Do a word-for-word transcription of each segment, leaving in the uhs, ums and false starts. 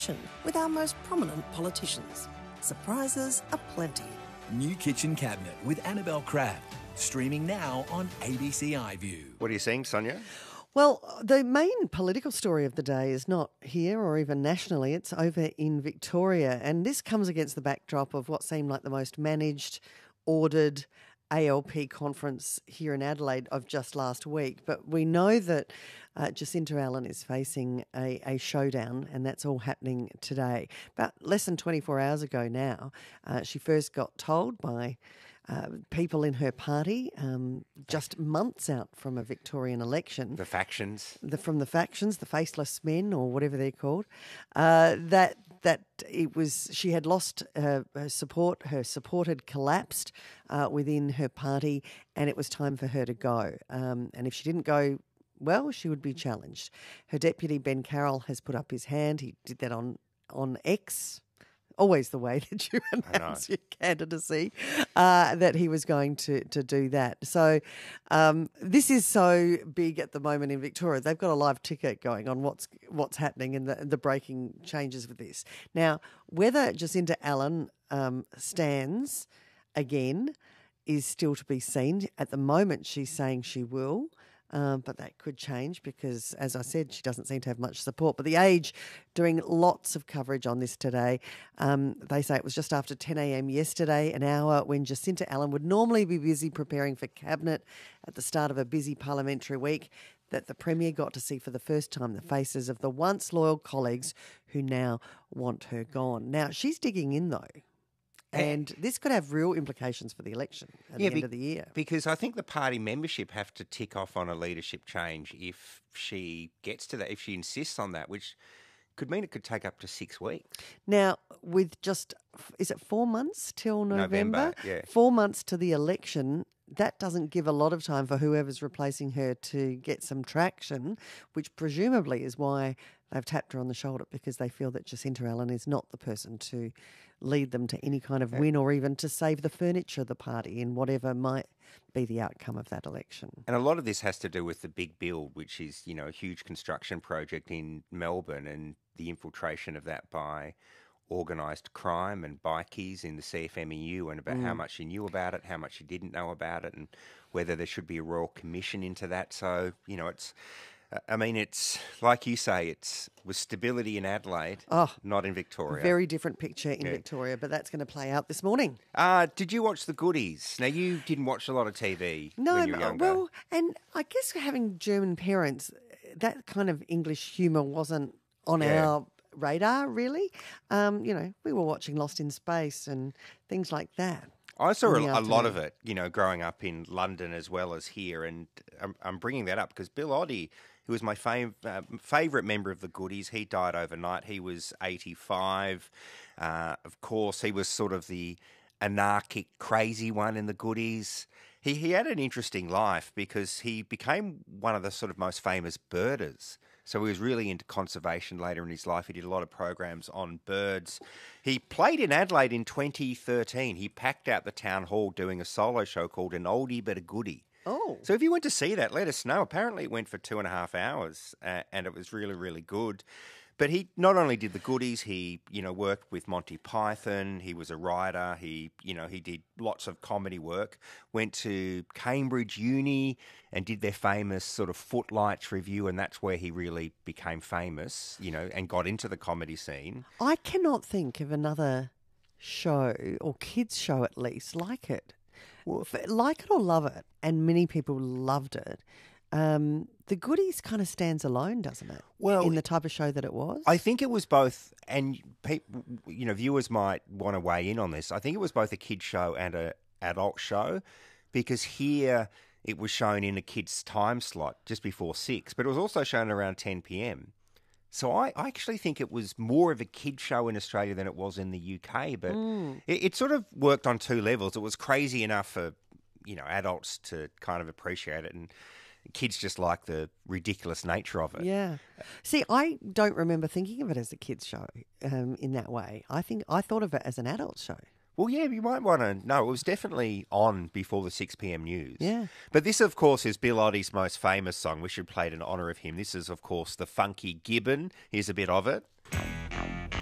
with our most prominent politicians. Surprises aplenty. New Kitchen Cabinet with Annabelle Crabb. Streaming now on A B C iView. What are you seeing, Sonia? Well, the main political story of the day is not here or even nationally. It's over in Victoria. And this comes against the backdrop of what seemed like the most managed, ordered A L P conference here in Adelaide of just last week. But we know that uh, Jacinta Allen is facing a, a showdown, and that's all happening today. About less than twenty-four hours ago now, uh, she first got told by Uh, people in her party, um, just months out from a Victorian election. The factions. The, from the factions, the faceless men or whatever they're called, uh, that that it was she had lost uh, her support, her support had collapsed uh, within her party, and it was time for her to go. Um, and if she didn't go, well, she would be challenged. Her deputy, Ben Carroll, has put up his hand. He did that on, on X. Always the way that you announce your candidacy, uh, that he was going to, to do that. So um, this is so big at the moment in Victoria. They've got a live ticket going on what's what's happening and the, the breaking changes with this. Now, whether Jacinta Allen um, stands again is still to be seen. At the moment, she's saying she will. Um, but that could change because, as I said, she doesn't seem to have much support. But The Age, doing lots of coverage on this today, um, they say it was just after ten a.m. yesterday, an hour when Jacinta Allen would normally be busy preparing for Cabinet at the start of a busy parliamentary week, that the Premier got to see for the first time the faces of the once loyal colleagues who now want her gone. Now, she's digging in, though. And this could have real implications for the election at yeah, the end be- of the year. Because I think the party membership have to tick off on a leadership change if she gets to that, if she insists on that, which could mean it could take up to six weeks. Now, with just, is it four months till November? November, yeah. Four months to the election, that doesn't give a lot of time for whoever's replacing her to get some traction, which presumably is why they've tapped her on the shoulder, because they feel that Jacinta Allen is not the person to lead them to any kind of win or even to save the furniture of the party in whatever might be the outcome of that election. And a lot of this has to do with the big build, which is, you know, a huge construction project in Melbourne and the infiltration of that by organised crime and bikies in the C F M E U, and about mm. how much she knew about it, how much she didn't know about it, and whether there should be a royal commission into that. So, you know, it's... I mean, it's like you say, it's with stability in Adelaide, oh, not in Victoria. Very different picture in yeah. Victoria, but that's going to play out this morning. Uh, did you watch The Goodies? Now, you didn't watch a lot of T V no, when you were younger. Well, and I guess having German parents, that kind of English humour wasn't on yeah. our radar, really. Um, you know, we were watching Lost in Space and things like that. I saw a, a lot of it, you know, growing up in London as well as here, and I'm, I'm bringing that up because Bill Oddie, who was my fav- uh, favourite member of the Goodies, he died overnight. He was eighty-five. Uh, of course, he was sort of the anarchic, crazy one in the Goodies. He he had an interesting life because he became one of the sort of most famous birders. So he was really into conservation later in his life. He did a lot of programs on birds. He played in Adelaide in twenty thirteen. He packed out the town hall doing a solo show called An Oldie But a Goodie. Oh. So if you went to see that, let us know. Apparently it went for two and a half hours uh, and it was really, really good. But he not only did the Goodies, he, you know, worked with Monty Python. He was a writer. He, you know, he did lots of comedy work. Went to Cambridge Uni and did their famous sort of Footlights review, and that's where he really became famous, you know, and got into the comedy scene. I cannot think of another show, or kids show at least, like it. Well, like it or love it, and many people loved it. Um, the Goodies kind of stands alone, doesn't it? Well, in the type of show that it was. I think it was both, and people, you know, viewers might want to weigh in on this. I think it was both a kids show and a adult show, because here it was shown in a kids' time slot just before six, but it was also shown around ten p.m. So I, I actually think it was more of a kids show in Australia than it was in the U K, but mm. it, it sort of worked on two levels. It was crazy enough for, you know, adults to kind of appreciate it, and kids just like the ridiculous nature of it. Yeah. See, I don't remember thinking of it as a kids show um, in that way. I think I thought of it as an adult show. Well, yeah, you might want to know. It was definitely on before the six p.m. news. Yeah. But this, of course, is Bill Oddie's most famous song. We should play it in honour of him. This is, of course, The Funky Gibbon. Here's a bit of it.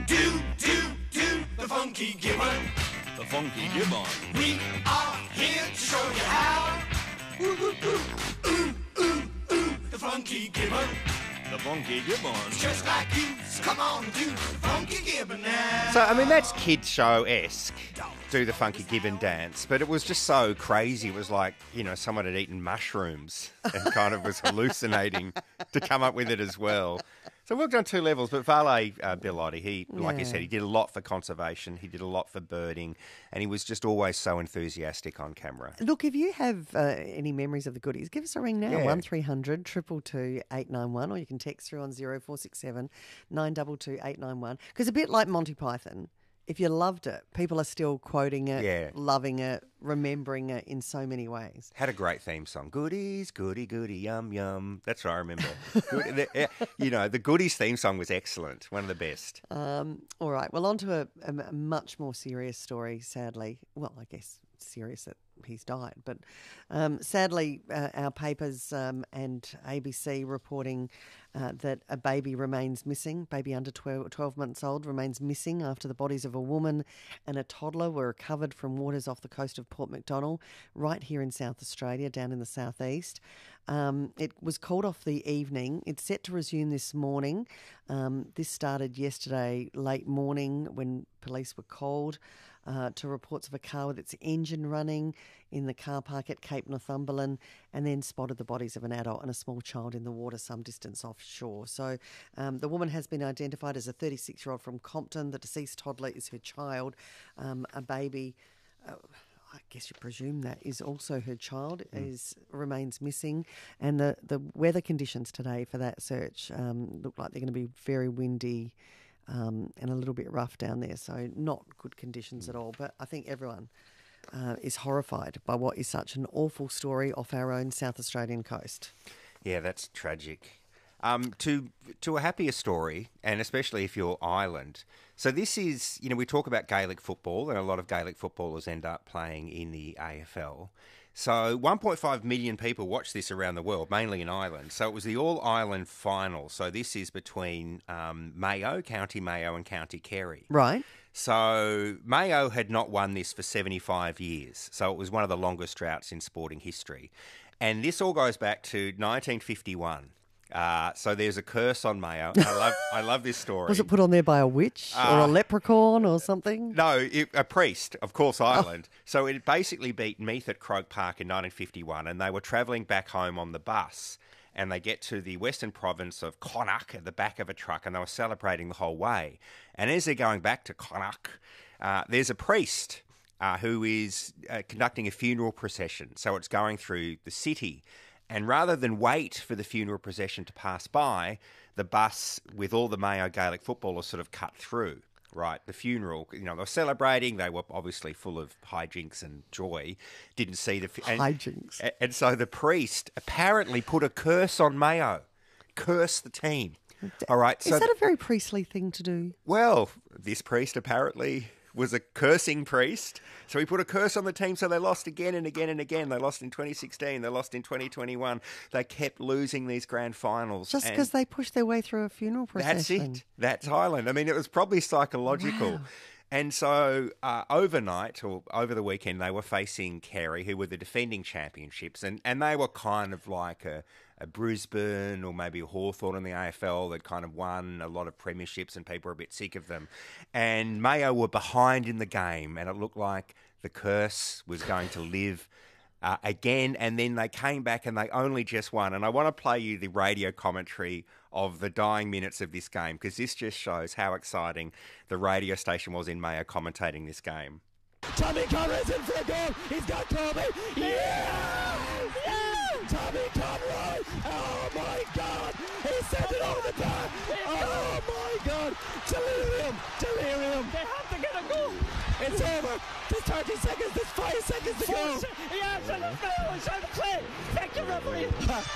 do, do, do the Funky Gibbon. The Funky Gibbon. We are here to show you how. Ooh, ooh, ooh, ooh, ooh, ooh, the Funky Gibbon. The Funky Gibbon. Just like you, so come on, do the Funky Gibbon now. So, I mean, that's kid show-esque, do the Funky Gibbon dance, but it was just so crazy. It was like, you know, someone had eaten mushrooms and kind of was hallucinating to come up with it as well. So it worked on two levels, but Valet uh, Bill Oddie, he, like Yeah. you said, he did a lot for conservation, he did a lot for birding, and he was just always so enthusiastic on camera. Look, if you have uh, any memories of the goodies, give us a ring now, Yeah. one three hundred, two two two, eight nine one, or you can text through on zero four six seven, nine two two, eight nine one. Because a bit like Monty Python, if you loved it, people are still quoting it, Yeah. loving it, remembering it in so many ways. Had a great theme song. Goodies, goody, goody, yum, yum. That's what I remember. Good, the, eh, you know, the Goodies theme song was excellent. One of the best. Um, all right, well, on to a, a, a much more serious story, sadly. Well, I guess serious that he's died, but um, sadly, uh, our papers um, and A B C reporting uh, that a baby remains missing, baby under twelve, twelve months old remains missing after the bodies of a woman and a toddler were recovered from waters off the coast of Port Macdonald, right here in South Australia, down in the southeast. Um, it was called off the evening. It's set to resume this morning. Um, this started yesterday late morning when police were called uh, to reports of a car with its engine running in the car park at Cape Northumberland, and then spotted the bodies of an adult and a small child in the water some distance offshore. So um, the woman has been identified as a thirty-six-year-old from Compton. The deceased toddler is her child, um, a baby. Uh, I guess you presume that is also her child, mm. is remains missing. And the, the weather conditions today for that search um, look like they're going to be very windy um, and a little bit rough down there. So not good conditions mm. at all. But I think everyone uh, is horrified by what is such an awful story off our own South Australian coast. Yeah, that's tragic. Um, to to a happier story, and especially if you're Ireland. So this is, you know, we talk about Gaelic football, and a lot of Gaelic footballers end up playing in the A F L. So one point five million people watch this around the world, mainly in Ireland. So it was the All-Ireland final. So this is between um, Mayo, County Mayo, and County Kerry. Right. So Mayo had not won this for seventy-five years. So it was one of the longest droughts in sporting history. And this all goes back to nineteen fifty-one. Uh, so there's a curse on Mayo. I love, I love this story. Was it put on there by a witch uh, or a leprechaun or something? No, it, a priest, of course, Ireland. Oh. So it basically beat Meath at Croke Park in nineteen fifty-one, and they were travelling back home on the bus, and they get to the western province of Connacht at the back of a truck, and they were celebrating the whole way. And as they're going back to Connacht, uh, there's a priest uh, who is uh, conducting a funeral procession. So it's going through the city. And rather than wait for the funeral procession to pass by, the bus with all the Mayo Gaelic footballers sort of cut through, right? The funeral, you know, they were celebrating. They were obviously full of hijinks and joy. Didn't see the... And, hijinks. And, and so the priest apparently put a curse on Mayo. Curse the team. All right. Is so that a very priestly thing to do? Well, this priest apparently was a cursing priest. So he put a curse on the team, so they lost again and again and again. They lost in twenty sixteen. They lost in twenty twenty-one. They kept losing these grand finals. Just because they pushed their way through a funeral procession. That's it. That's Ireland. I mean, it was probably psychological. Wow. And so uh, overnight, or over the weekend, they were facing Kerry, who were the defending championships. And, and they were kind of like a, a Brisbane or maybe a Hawthorn in the A F L that kind of won a lot of premierships, and people were a bit sick of them. And Mayo were behind in the game, and it looked like the curse was going to live uh, again. And then they came back and they only just won. And I want to play you the radio commentary of the dying minutes of this game, because this just shows how exciting the radio station was in Mayo commentating this game. Tommy Conroy's in for a goal. He's got Kobe. Yeah! Yeah! Tommy Conroy. Oh my God. He sent it over the bar. Oh my God. Delirium. Delirium. They have to get a goal. It's over. There's thirty seconds. There's five seconds to go. Yeah, it's enough now. It's on the play. Thank you, referee.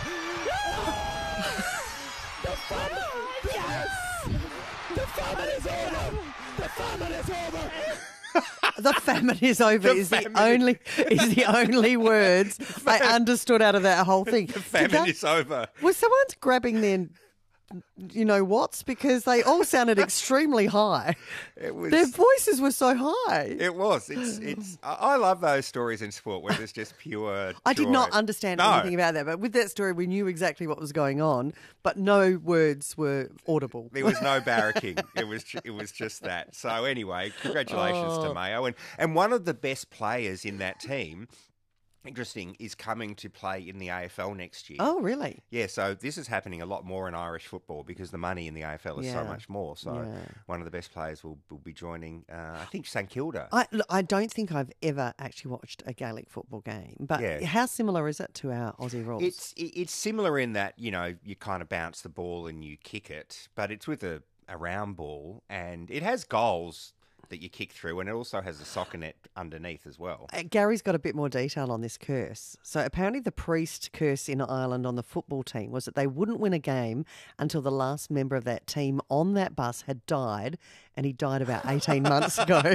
The famine. Yes. The famine is over. The famine is over. The famine is over The is famine. the only is the only words I understood out of that whole thing. The famine Did that- is over. Was someone grabbing their you know what's, because they all sounded extremely high. It was, Their voices were so high. It was. It's. It's. I I love those stories in sport where there's just pure. I did joy. not understand No. anything about that, but with that story, we knew exactly what was going on, but no words were audible. There was no barracking. It was. ju- It was just that. So anyway, congratulations Oh. to Mayo, and and one of the best players in that team. Interesting, is coming to play in the A F L next year. Oh, really? Yeah, so this is happening a lot more in Irish football because the money in the A F L is so Yeah. much more. So Yeah. one of the best players will, will be joining, uh, I think, St Kilda. I, look, I don't think I've ever actually watched a Gaelic football game, but Yeah. how similar is it to our Aussie rules? It's it- it's similar in that, you know, you kind of bounce the ball and you kick it, but it's with a, a round ball, and it has goals that you kick through, and it also has a soccer net underneath as well. Uh, Gary's got a bit more detail on this curse. So apparently the priest curse in Ireland on the football team was that they wouldn't win a game until the last member of that team on that bus had died, and he died about eighteen months ago.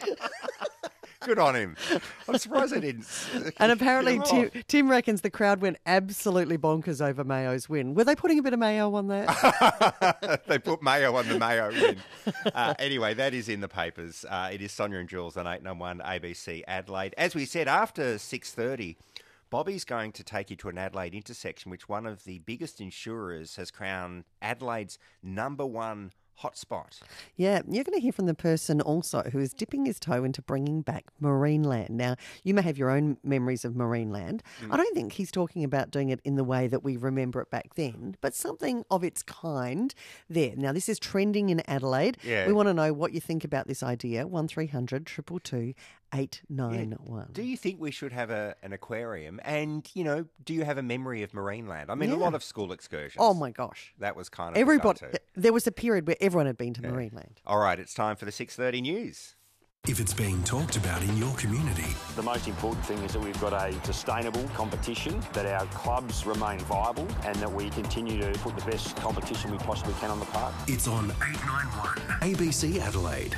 Good on him. I'm surprised they didn't. And apparently kill him Tim, Tim reckons the crowd went absolutely bonkers over Mayo's win. Were they putting a bit of mayo on that? off. They put Mayo on the Mayo win. Uh, anyway, that is in the papers. Uh, it is Sonia and Jules on eight nine one A B C Adelaide. As we said, after six thirty, Bobby's going to take you to an Adelaide intersection, which one of the biggest insurers has crowned Adelaide's number one hotspot. Yeah, you're going to hear from the person also who is dipping his toe into bringing back Marineland. Now, you may have your own memories of Marineland. Mm. I don't think he's talking about doing it in the way that we remember it back then, but something of its kind there. Now, this is trending in Adelaide. Yeah. We want to know what you think about this idea. one three hundred two two two eight nine one. Do you think we should have a, an aquarium? And, you know, do you have a memory of Marineland? I mean, a Yeah. lot of school excursions. Oh, my gosh. That was kind of the Everybody, go-to. there was a period where everyone had been to Marineland. All right, it's time for the six thirty news. If it's being talked about in your community, The most important thing is that we've got a sustainable competition, that our clubs remain viable, and that we continue to put the best competition we possibly can on the park. it's on eight nine one A B C Adelaide.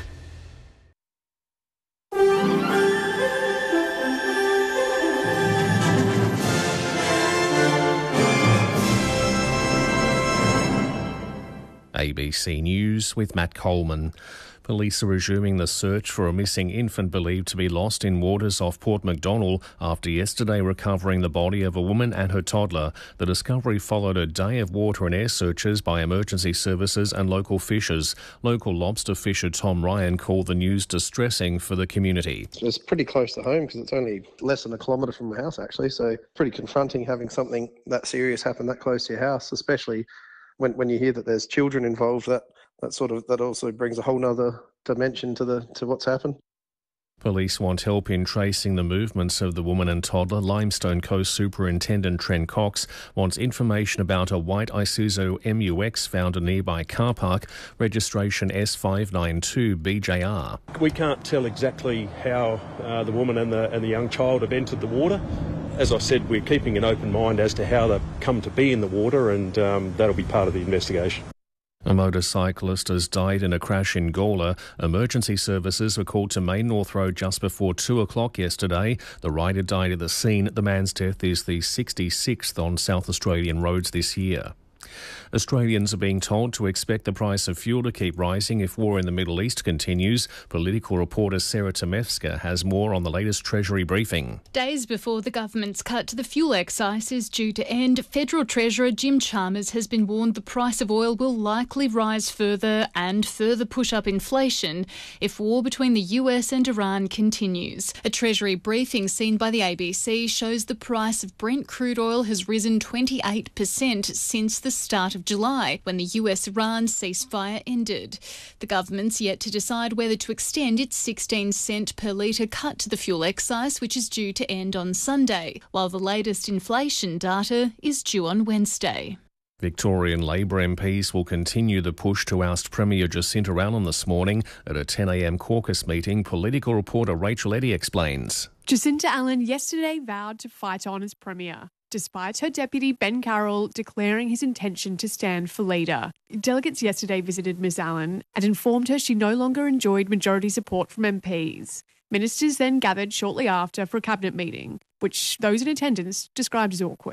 A B C News with Matt Coleman. Police are resuming the search for a missing infant believed to be lost in waters off Port Macdonald after yesterday recovering the body of a woman and her toddler. The discovery followed a day of water and air searches by emergency services and local fishers. Local lobster fisher Tom Ryan called the news distressing for the community. It's pretty close to home because it's only less than a kilometre from my house, actually. So pretty confronting having something that serious happen that close to your house, especially when, when you hear that there's children involved. That that sort of that also brings a whole nother dimension to the to what's happened. Police want help in tracing the movements of the woman and toddler. Limestone Coast Superintendent Trent Cox wants information about a white Isuzu M U X found in a nearby car park, registration S five nine two B J R. We can't tell exactly how uh, the woman and the, and the young child have entered the water. As I said, we're keeping an open mind as to how they've come to be in the water, and um, that'll be part of the investigation. A motorcyclist has died in a crash in Gawler. Emergency services were called to Main North Road just before two o'clock yesterday. The rider died at the scene. The man's death is the sixty-sixth on South Australian roads this year. Australians are being told to expect the price of fuel to keep rising if war in the Middle East continues. Political reporter Sarah Tomevska has more on the latest Treasury briefing. Days before the government's cut to the fuel excise is due to end, Federal Treasurer Jim Chalmers has been warned the price of oil will likely rise further and further push up inflation if war between the U S and Iran continues. A Treasury briefing seen by the A B C shows the price of Brent crude oil has risen twenty-eight percent since the start of July, when the U S-Iran ceasefire ended. The government's yet to decide whether to extend its sixteen cent per litre cut to the fuel excise, which is due to end on Sunday, while the latest inflation data is due on Wednesday. Victorian Labor M Ps will continue the push to oust Premier Jacinta Allen this morning. At a ten a m caucus meeting, political reporter Rachel Eddy explains. Jacinta Allen yesterday vowed to fight on as Premier, despite her deputy Ben Carroll declaring his intention to stand for leader. Delegates yesterday visited Miss Allen and informed her she no longer enjoyed majority support from M Ps. Ministers then gathered shortly after for a cabinet meeting, which those in attendance described as awkward.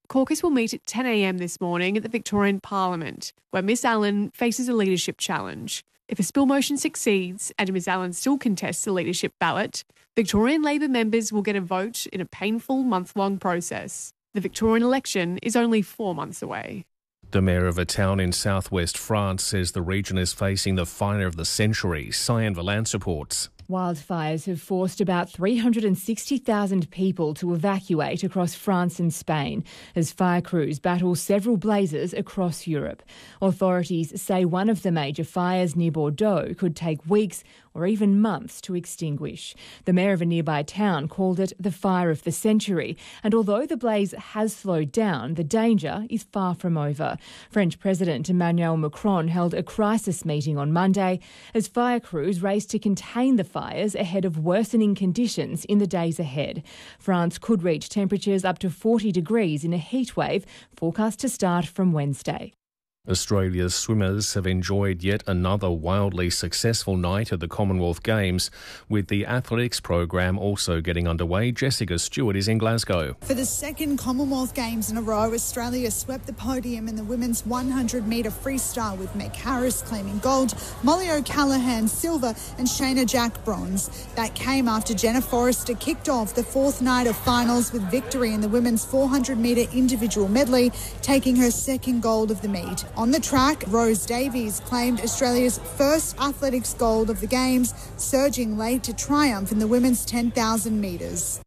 Caucus will meet at ten a m this morning at the Victorian Parliament, where Miss Allen faces a leadership challenge. If a spill motion succeeds and Miss Allen still contests the leadership ballot, Victorian Labor members will get a vote in a painful month-long process. The Victorian election is only four months away. The mayor of a town in southwest France says the region is facing the fire of the century. Cyan Valance reports. Wildfires have forced about three hundred sixty thousand people to evacuate across France and Spain as fire crews battle several blazes across Europe. Authorities say one of the major fires near Bordeaux could take weeks or even months to extinguish. The mayor of a nearby town called it the fire of the century, and although the blaze has slowed down, the danger is far from over. French President Emmanuel Macron held a crisis meeting on Monday as fire crews raced to contain the fires ahead of worsening conditions in the days ahead. France could reach temperatures up to forty degrees in a heatwave forecast to start from Wednesday. Australia's swimmers have enjoyed yet another wildly successful night at the Commonwealth Games, with the athletics program also getting underway. Jessica Stewart is in Glasgow. For the second Commonwealth Games in a row, Australia swept the podium in the women's one hundred metre freestyle, with Meg Harris claiming gold, Molly O'Callaghan silver and Shayna Jack bronze. That came after Jenna Forrester kicked off the fourth night of finals with victory in the women's four hundred metre individual medley, taking her second gold of the meet. On the track, Rose Davies claimed Australia's first athletics gold of the Games, surging late to triumph in the women's ten thousand metres.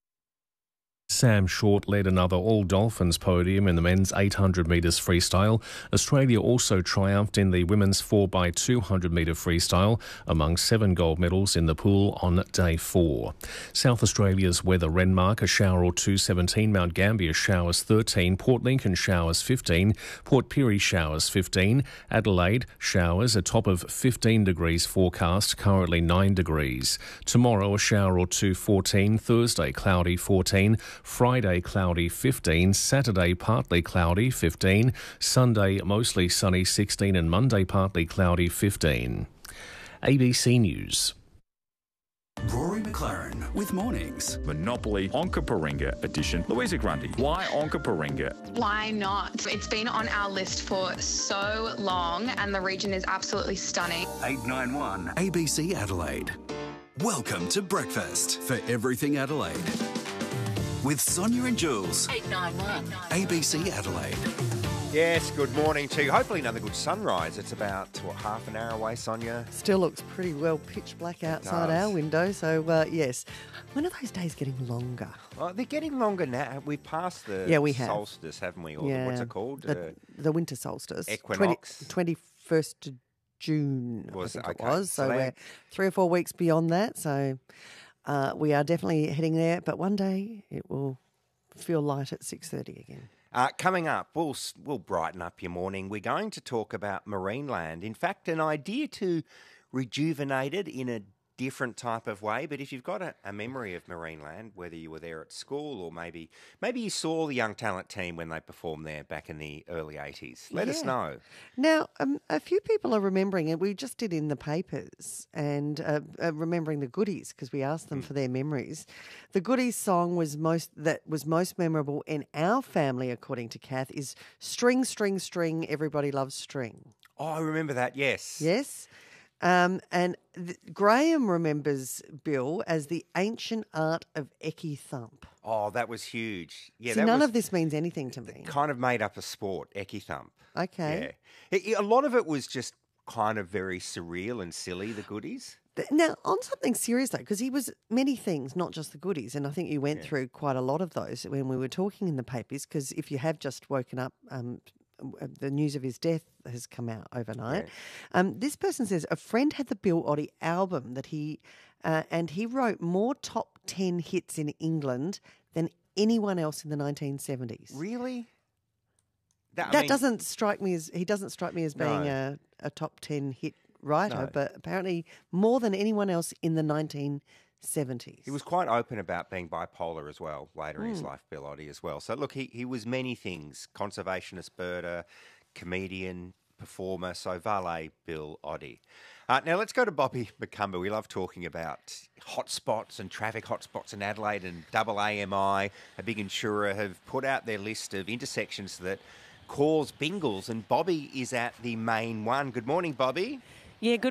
Sam Short led another All-Dolphins podium in the men's eight hundred metres freestyle. Australia also triumphed in the women's four by two hundred metre freestyle, among seven gold medals in the pool on day four. South Australia's weather: Renmark, a shower or two, seventeen, Mount Gambier showers thirteen, Port Lincoln showers fifteen, Port Pirie showers fifteen, Adelaide showers, a top of fifteen degrees forecast, currently nine degrees. Tomorrow a shower or two, fourteen, Thursday cloudy, fourteen, Friday cloudy, fifteen, Saturday partly cloudy, fifteen, Sunday mostly sunny, sixteen, and Monday partly cloudy, fifteen. A B C News. Rory McLaren with Mornings. Monopoly Onkaparinga edition. Louisa Grundy. Why Onkaparinga? Why not? It's been on our list for so long and the region is absolutely stunning. eight nine one A B C Adelaide. Welcome to breakfast for everything Adelaide. With Sonia and Jules. eight nine one A B C Adelaide. Yes, good morning to you. Hopefully another good sunrise. It's about, what, half an hour away, Sonia? Still looks pretty well pitch black outside our window. So, uh, yes. When are those days getting longer? Oh, they're getting longer now. We've passed the yeah, we have. solstice, haven't we? Or yeah. the, what's it called? The, uh, the winter solstice. Equinox. twenty-first of June, was, I think okay. it was. So, so we're three or four weeks beyond that. So uh, we are definitely heading there. But one day it will feel light at six thirty again. Uh, coming up, we'll, we'll brighten up your morning. We're going to talk about Marineland. In fact, an idea to rejuvenate it in a different type of way. But if you've got a, a memory of Marineland, whether you were there at school or maybe maybe you saw the Young Talent team when they performed there back in the early eighties, let yeah. us know. Now, um, a few people are remembering it. We just did in the papers and uh, uh, remembering the Goodies because we asked them mm. for their memories. The Goodies song was most that was most memorable in our family, according to Kath, is "String, String, String, Everybody Loves String." Oh, I remember that, yes. Yes. Um, and th- Graham remembers Bill as the ancient art of Eki Thump. Oh, that was huge. Yeah, See, that none was, of this means anything to me. Kind of made up a sport, Eki Thump. Okay. Yeah. It, a lot of it was just kind of very surreal and silly, the Goodies. Now, on something serious, though, because he was many things, not just the Goodies, and I think you went yeah. through quite a lot of those when we were talking in the papers, because if you have just woken up, um, the news of his death has come out overnight. Yeah. Um, this person says a friend had the Bill Oddie album that he, uh, and he wrote more top ten hits in England than anyone else in the nineteen seventies. Really? That, that mean, doesn't strike me as he doesn't strike me as being no. a, a top ten hit writer, no. but apparently more than anyone else in the nineteen seventies. He was quite open about being bipolar as well later mm. in his life, Bill Oddie as well. So look, he, he was many things: conservationist birder, comedian, performer. So valet Bill Oddie. Uh, now let's go to Bobby McCumber. We love talking about hotspots and traffic hotspots in Adelaide, and double A M I, a big insurer, have put out their list of intersections that cause bingles, and Bobby is at the main one. Good morning, Bobby. Yeah, good